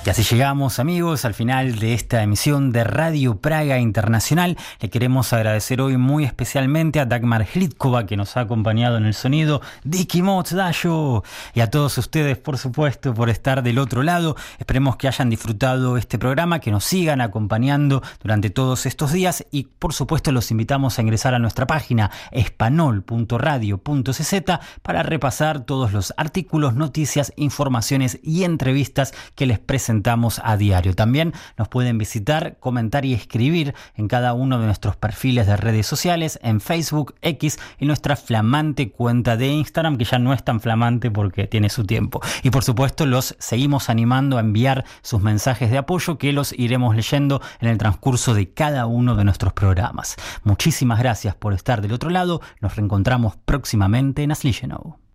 Y así llegamos, amigos, al final de esta emisión de Radio Praga Internacional. Le queremos agradecer hoy muy especialmente a Dagmar Hlídková, que nos ha acompañado en el sonido, Diki Moc Dayo, y a todos ustedes, por supuesto, por estar del otro lado. Esperemos que hayan disfrutado este programa, que nos sigan acompañando durante todos estos días y, por supuesto, los invitamos a ingresar a nuestra página espanol.radio.cz para repasar todos los artículos, noticias, informaciones y entrevistas que les presentamos a diario. También nos pueden visitar, comentar y escribir en cada uno de nuestros perfiles de redes sociales, en Facebook, X y nuestra flamante cuenta de Instagram, que ya no es tan flamante porque tiene su tiempo. Y por supuesto los seguimos animando a enviar sus mensajes de apoyo, que los iremos leyendo en el transcurso de cada uno de nuestros programas. Muchísimas gracias por estar del otro lado. Nos reencontramos próximamente en Aslichenow.